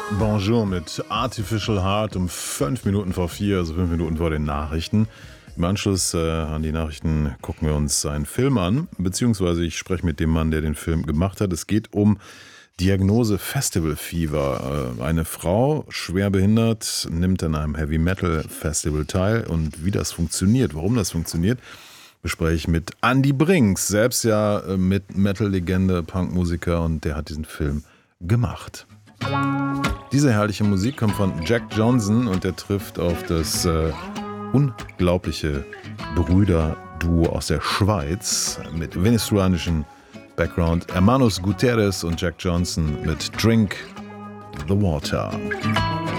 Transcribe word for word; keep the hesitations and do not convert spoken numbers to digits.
Bonjour mit Artificial Heart um fünf Minuten vor vier, also fünf Minuten vor den Nachrichten. Im Anschluss äh, an die Nachrichten gucken wir uns einen Film an, beziehungsweise ich spreche mit dem Mann, der den Film gemacht hat. Es geht um Diagnose Festival Fever. Äh, eine Frau, schwer behindert, nimmt an einem Heavy Metal Festival teil und wie das funktioniert, warum das funktioniert, bespreche ich mit Andy Brinks, selbst ja äh, mit Metal-Legende, Punkmusiker, und der hat diesen Film gemacht. Diese herrliche Musik kommt von Jack Johnson und der trifft auf das äh, unglaubliche Brüderduo aus der Schweiz mit venezuelanischem Background, Hermanos Gutierrez und Jack Johnson mit Drink the Water.